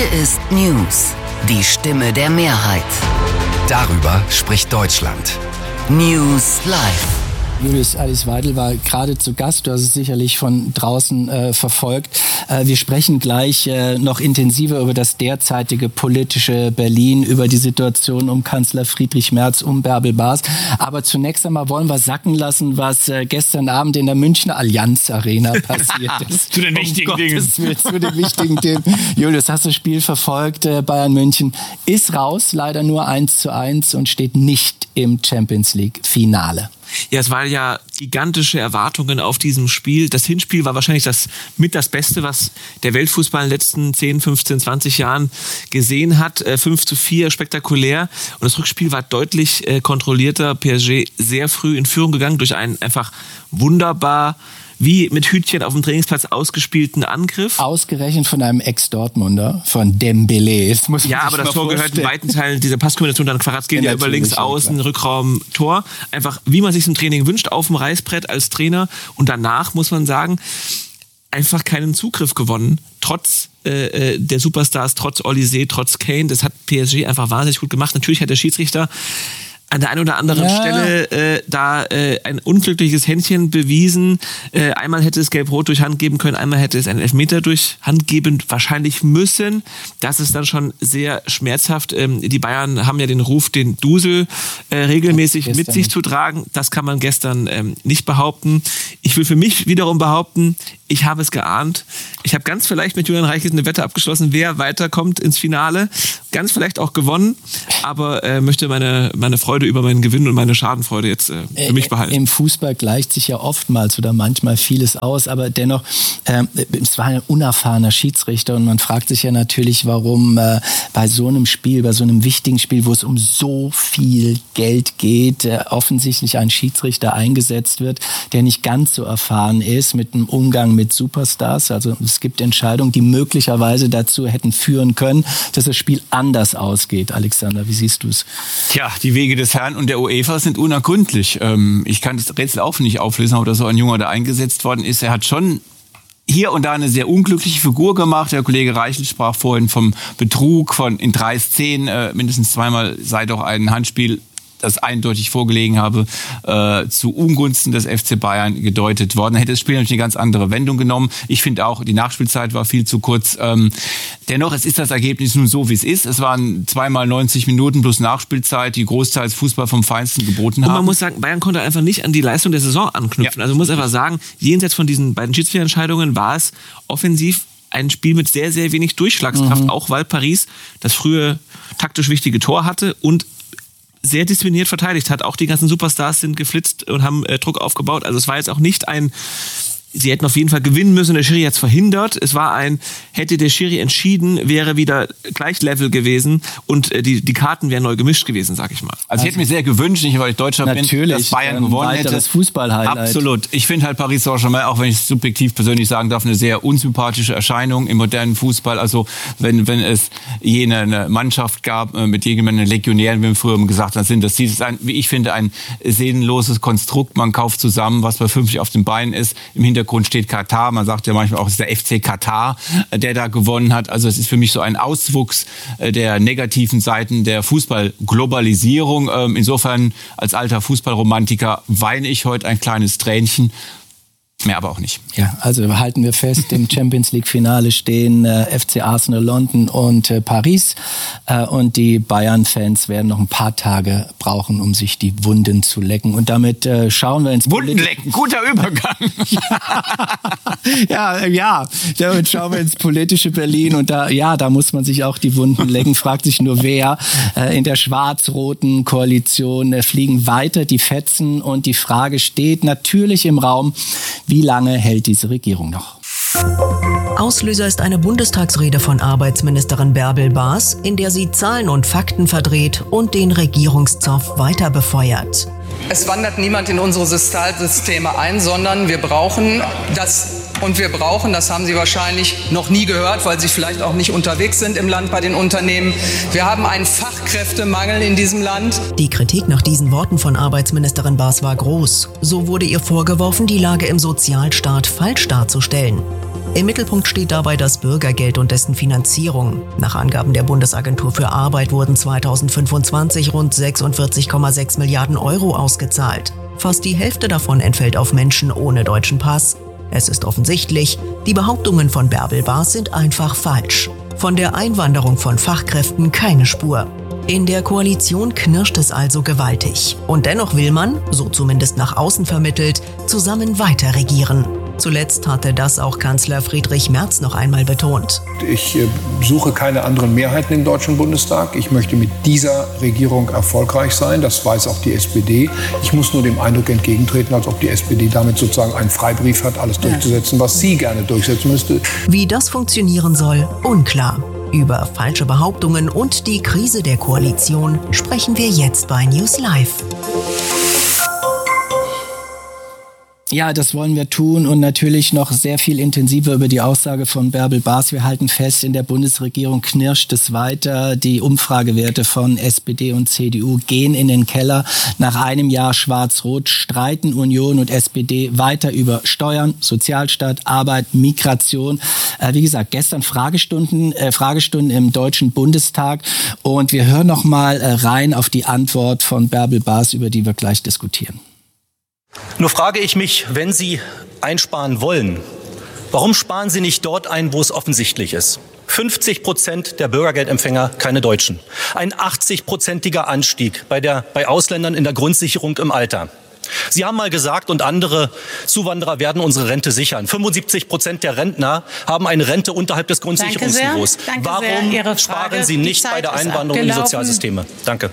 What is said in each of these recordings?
Hier ist News, die Stimme der Mehrheit. Darüber spricht Deutschland. News Live. Julius Alice Weidel war gerade zu Gast, du hast es sicherlich von draußen verfolgt. Wir sprechen gleich noch intensiver über das derzeitige politische Berlin, über die Situation um Kanzler Friedrich Merz, um Bärbel Baas. Aber zunächst einmal wollen wir sacken lassen, was gestern Abend in der Münchner Allianz Arena passiert ist. Zu den wichtigen Dingen. Zu den wichtigen Dingen. Julius, hast du das Spiel verfolgt? Bayern München ist raus, leider nur 1:1 und steht nicht im Champions-League-Finale. Ja, es waren ja gigantische Erwartungen auf diesem Spiel. Das Hinspiel war wahrscheinlich das Beste, was der Weltfußball in den letzten 10, 15, 20 Jahren gesehen hat. 5:4, spektakulär. Und das Rückspiel war deutlich kontrollierter. PSG sehr früh in Führung gegangen durch einen einfach wunderbar wie mit Hütchen auf dem Trainingsplatz ausgespielten Angriff. Ausgerechnet von einem Ex-Dortmunder, von Dembélé. Ja, aber das Tor gehört in weiten Teilen dieser Passkombination, dann Kvaratskhelia über links außen, Rückraum, Tor. Einfach, wie man sich im Training wünscht, auf dem Reißbrett als Trainer. Und danach, muss man sagen, einfach keinen Zugriff gewonnen. Trotz der Superstars, trotz Olysée, trotz Kane. Das hat PSG einfach wahnsinnig gut gemacht. Natürlich hat der Schiedsrichter an der einen oder anderen Stelle ein unglückliches Händchen bewiesen. Einmal hätte es Gelb-Rot durch Hand geben können, einmal hätte es einen Elfmeter durch Hand geben wahrscheinlich müssen. Das ist dann schon sehr schmerzhaft. Die Bayern haben ja den Ruf, den Dusel regelmäßig mit sich zu tragen. Das kann man gestern nicht behaupten. Ich will für mich wiederum behaupten, ich habe es geahnt. Ich habe ganz vielleicht mit Julian Reichelt eine Wette abgeschlossen, wer weiterkommt ins Finale. Ganz vielleicht auch gewonnen, aber möchte meine Freude über meinen Gewinn und meine Schadenfreude jetzt für mich behalten. Im Fußball gleicht sich ja oftmals oder manchmal vieles aus, aber dennoch, es war ein unerfahrener Schiedsrichter und man fragt sich ja natürlich, warum bei so einem Spiel, bei so einem wichtigen Spiel, wo es um so viel Geld geht, offensichtlich ein Schiedsrichter eingesetzt wird, der nicht ganz so erfahren ist mit dem Umgang mit Superstars. Also es gibt Entscheidungen, die möglicherweise dazu hätten führen können, dass das Spiel anders ausgeht. Alexander, wie siehst du es? Tja, die Wege des Herrn und der UEFA sind unergründlich. Ich kann das Rätsel auch nicht auflösen, ob da so ein Junger da eingesetzt worden ist. Er hat schon hier und da eine sehr unglückliche Figur gemacht. Der Kollege Reichelt sprach vorhin vom Betrug, von in 3 Szenen, mindestens zweimal sei doch ein Handspiel, das eindeutig vorgelegen habe, zu Ungunsten des FC Bayern gedeutet worden. Hätte das Spiel natürlich eine ganz andere Wendung genommen. Ich finde auch, die Nachspielzeit war viel zu kurz. Dennoch, es ist das Ergebnis nun so, wie es ist. Es waren 2x 90 Minuten plus Nachspielzeit, die großteils Fußball vom Feinsten geboten haben. Und man muss sagen, Bayern konnte einfach nicht an die Leistung der Saison anknüpfen. Ja. Also man muss einfach sagen, jenseits von diesen beiden Schiedsrichterentscheidungen war es offensiv ein Spiel mit sehr, sehr wenig Durchschlagskraft, auch weil Paris das frühe taktisch wichtige Tor hatte und sehr diszipliniert verteidigt hat. Auch die ganzen Superstars sind geflitzt und haben Druck aufgebaut. Also es war jetzt auch nicht sie hätten auf jeden Fall gewinnen müssen, der Schiri hat es verhindert. Es war hätte der Schiri entschieden, wäre wieder gleich Level gewesen und die Karten wären neu gemischt gewesen, sag ich mal. Also ich hätte mir sehr gewünscht, nicht weil ich Deutscher bin, dass Bayern gewonnen hätte. Das Fußball-Highlight. Absolut. Ich finde halt Paris Saint-Germain, auch wenn ich es subjektiv persönlich sagen darf, eine sehr unsympathische Erscheinung im modernen Fußball. Also wenn es eine Mannschaft gab mit jegenden Legionären, wie wir früher gesagt haben, das ist wie ich finde, ein seelenloses Konstrukt. Man kauft zusammen, was bei 50 auf den Beinen ist. Im Hintergrund steht Katar. Man sagt ja manchmal auch, es ist der FC Katar, der da gewonnen hat. Also es ist für mich so ein Auswuchs der negativen Seiten der Fußballglobalisierung. Insofern als alter Fußballromantiker weine ich heute ein kleines Tränchen. Mehr aber auch nicht. Ja, also halten wir fest, im Champions-League-Finale stehen FC Arsenal London und Paris. Und die Bayern-Fans werden noch ein paar Tage brauchen, um sich die Wunden zu lecken. Und damit schauen wir ins Wunden lecken, guter Übergang. ja, damit schauen wir ins politische Berlin. Und da muss man sich auch die Wunden lecken. Fragt sich nur wer. In der schwarz-roten Koalition fliegen weiter die Fetzen. Und die Frage steht natürlich im Raum, wie lange hält diese Regierung noch? Auslöser ist eine Bundestagsrede von Arbeitsministerin Bärbel Baas, in der sie Zahlen und Fakten verdreht und den Regierungszoff weiter befeuert. Es wandert niemand in unsere Sozialsysteme ein, sondern wir brauchen das. Und wir brauchen, das haben Sie wahrscheinlich noch nie gehört, weil Sie vielleicht auch nicht unterwegs sind im Land bei den Unternehmen. Wir haben einen Fachkräftemangel in diesem Land. Die Kritik nach diesen Worten von Arbeitsministerin Baas war groß. So wurde ihr vorgeworfen, die Lage im Sozialstaat falsch darzustellen. Im Mittelpunkt steht dabei das Bürgergeld und dessen Finanzierung. Nach Angaben der Bundesagentur für Arbeit wurden 2025 rund 46,6 Milliarden Euro ausgezahlt. Fast die Hälfte davon entfällt auf Menschen ohne deutschen Pass. Es ist offensichtlich, die Behauptungen von Bärbel Baas sind einfach falsch. Von der Einwanderung von Fachkräften keine Spur. In der Koalition knirscht es also gewaltig. Und dennoch will man, so zumindest nach außen vermittelt, zusammen weiter regieren. Zuletzt hatte das auch Kanzler Friedrich Merz noch einmal betont. Ich suche keine anderen Mehrheiten im Deutschen Bundestag. Ich möchte mit dieser Regierung erfolgreich sein. Das weiß auch die SPD. Ich muss nur dem Eindruck entgegentreten, als ob die SPD damit sozusagen einen Freibrief hat, alles durchzusetzen, was sie gerne durchsetzen müsste. Wie das funktionieren soll, unklar. Über falsche Behauptungen und die Krise der Koalition sprechen wir jetzt bei News Live. Ja, das wollen wir tun und natürlich noch sehr viel intensiver über die Aussage von Bärbel Baas. Wir halten fest, in der Bundesregierung knirscht es weiter. Die Umfragewerte von SPD und CDU gehen in den Keller. Nach einem Jahr Schwarz-Rot streiten Union und SPD weiter über Steuern, Sozialstaat, Arbeit, Migration. Wie gesagt, gestern Fragestunden im Deutschen Bundestag und wir hören noch mal rein auf die Antwort von Bärbel Baas, über die wir gleich diskutieren. Nur frage ich mich, wenn Sie einsparen wollen, warum sparen Sie nicht dort ein, wo es offensichtlich ist? 50% der Bürgergeldempfänger keine Deutschen. Ein 80-prozentiger Anstieg bei Ausländern in der Grundsicherung im Alter. Sie haben mal gesagt, und andere Zuwanderer werden unsere Rente sichern. 75% der Rentner haben eine Rente unterhalb des Grundsicherungsniveaus. Warum sparen Sie nicht bei der Einwanderung in die Sozialsysteme? Danke.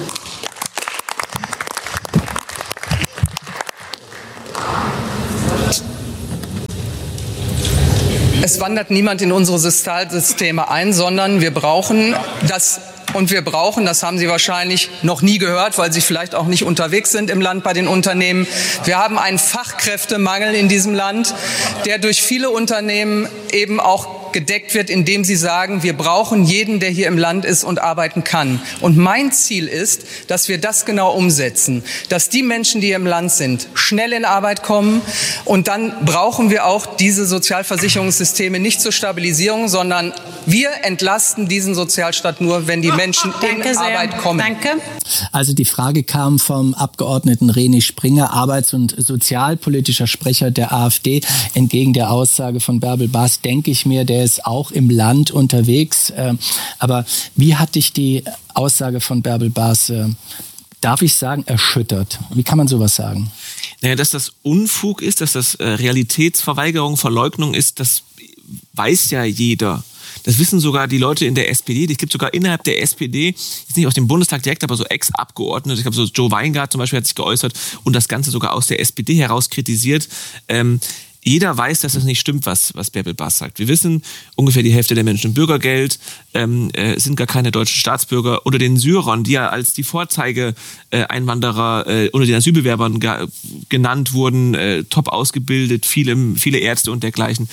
Es wandert niemand in unsere Sozialsysteme ein, sondern wir brauchen das. Und wir brauchen, das haben Sie wahrscheinlich noch nie gehört, weil Sie vielleicht auch nicht unterwegs sind im Land bei den Unternehmen. Wir haben einen Fachkräftemangel in diesem Land, der durch viele Unternehmen eben auch gedeckt wird, indem sie sagen, wir brauchen jeden, der hier im Land ist und arbeiten kann. Und mein Ziel ist, dass wir das genau umsetzen, dass die Menschen, die hier im Land sind, schnell in Arbeit kommen. Und dann brauchen wir auch diese Sozialversicherungssysteme nicht zur Stabilisierung, sondern wir entlasten diesen Sozialstaat nur, wenn die Menschen in Arbeit kommen. Danke. Also die Frage kam vom Abgeordneten René Springer, arbeits- und sozialpolitischer Sprecher der AfD. Entgegen der Aussage von Bärbel Baas denke ich mir, der ist auch im Land unterwegs. Aber wie hat dich die Aussage von Bärbel Baas, darf ich sagen, erschüttert? Wie kann man sowas sagen? Naja, dass das Unfug ist, dass das Realitätsverweigerung, Verleugnung ist, das weiß ja jeder. Das wissen sogar die Leute in der SPD. Es gibt sogar innerhalb der SPD, jetzt nicht aus dem Bundestag direkt, aber so Ex-Abgeordnete. Ich glaube, so Joe Weingart zum Beispiel hat sich geäußert und das Ganze sogar aus der SPD heraus kritisiert. Jeder weiß, dass das nicht stimmt, was Bärbel Baas sagt. Wir wissen, ungefähr die Hälfte der Menschen Bürgergeld, sind gar keine deutschen Staatsbürger. Unter den Syrern, die ja als die Vorzeige-Einwanderer unter den Asylbewerbern genannt wurden, top ausgebildet, viele Ärzte und dergleichen.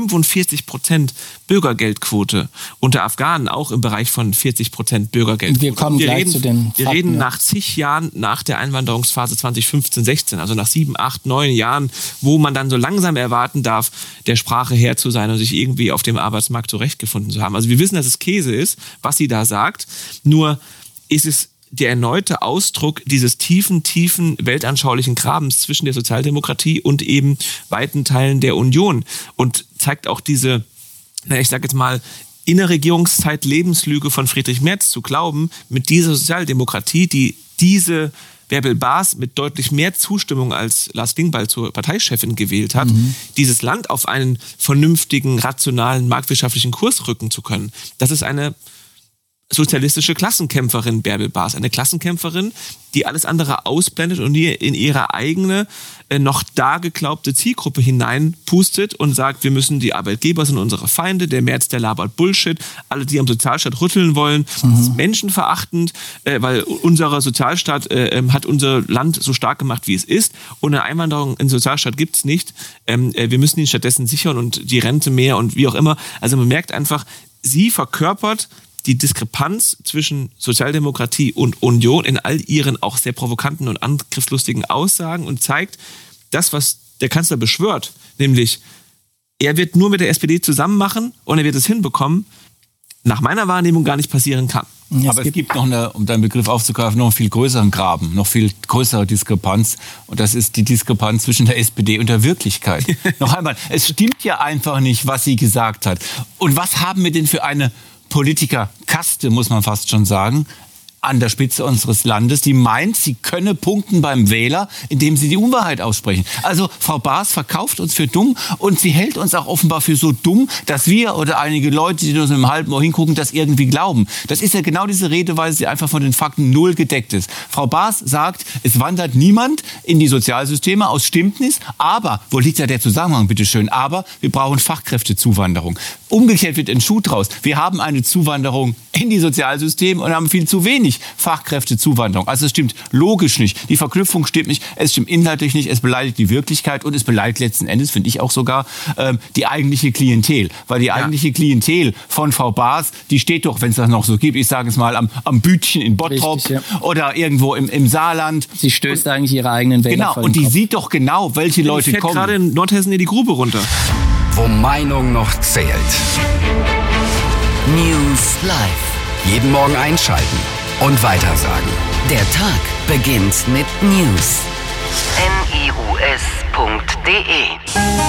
45% Bürgergeldquote. Unter Afghanen auch im Bereich von 40% Bürgergeldquote. Wir kommen gleich zu den Fakten. Wir reden nach zig Jahren nach der Einwanderungsphase 2015-16, also nach 7, 8, 9 Jahren, wo man dann so langsam erwarten darf, der Sprache Herr zu sein und sich irgendwie auf dem Arbeitsmarkt zurechtgefunden zu haben. Also wir wissen, dass es Käse ist, was sie da sagt. Nur ist es der erneute Ausdruck dieses tiefen weltanschaulichen Grabens zwischen der Sozialdemokratie und eben weiten Teilen der Union und zeigt auch diese, ich sage jetzt mal, Innerregierungszeit Lebenslüge von Friedrich Merz zu glauben, mit dieser Sozialdemokratie, die diese Bärbel Baas mit deutlich mehr Zustimmung als Lars Klingbeil zur Parteichefin gewählt hat, dieses Land auf einen vernünftigen, rationalen, marktwirtschaftlichen Kurs rücken zu können. Das ist eine sozialistische Klassenkämpferin, Bärbel Baas. Eine Klassenkämpferin, die alles andere ausblendet und in ihre eigene, noch da geglaubte Zielgruppe hineinpustet und sagt, wir müssen, die Arbeitgeber sind unsere Feinde, der Merz, der labert Bullshit, alle, die am Sozialstaat rütteln wollen, das ist menschenverachtend, weil unser Sozialstaat hat unser Land so stark gemacht, wie es ist, und eine Einwanderung in den Sozialstaat gibt es nicht. Wir müssen ihn stattdessen sichern und die Rente mehr und wie auch immer. Also man merkt einfach, sie verkörpert die Diskrepanz zwischen Sozialdemokratie und Union in all ihren auch sehr provokanten und angriffslustigen Aussagen und zeigt das, was der Kanzler beschwört, nämlich er wird nur mit der SPD zusammen machen und er wird es hinbekommen, nach meiner Wahrnehmung gar nicht passieren kann. Aber es gibt noch um deinen Begriff aufzugreifen, noch einen viel größeren Graben, noch viel größere Diskrepanz. Und das ist die Diskrepanz zwischen der SPD und der Wirklichkeit. Noch einmal, es stimmt ja einfach nicht, was sie gesagt hat. Und was haben wir denn für eine Politikerkaste, muss man fast schon sagen, an der Spitze unseres Landes, die meint, sie könne punkten beim Wähler, indem sie die Unwahrheit aussprechen. Also Frau Baas verkauft uns für dumm und sie hält uns auch offenbar für so dumm, dass wir oder einige Leute, die nur so im halben Ohr hingucken, das irgendwie glauben. Das ist ja genau diese Redeweise, die einfach von den Fakten null gedeckt ist. Frau Baas sagt, es wandert niemand in die Sozialsysteme aus Stimmtnis, aber, wo liegt ja der Zusammenhang, bitteschön, aber wir brauchen Fachkräftezuwanderung. Umgekehrt wird ein Schuh draus. Wir haben eine Zuwanderung in die Sozialsysteme und haben viel zu wenig Fachkräftezuwanderung. Also es stimmt logisch nicht. Die Verknüpfung stimmt nicht. Es stimmt inhaltlich nicht. Es beleidigt die Wirklichkeit und es beleidigt letzten Endes, finde ich auch sogar, die eigentliche Klientel. Weil die eigentliche Klientel von Frau Baas, die steht doch, wenn es das noch so gibt, ich sage es mal, am Bütchen in Bottrop oder irgendwo im Saarland. Sie stößt eigentlich ihre eigenen Wähler vor den Kopf. Und die sieht doch genau, welche Leute kommen. Fährt gerade in Nordhessen in die Grube runter. Wo Meinung noch zählt. News Live. Jeden Morgen einschalten und weitersagen. Der Tag beginnt mit News. news.de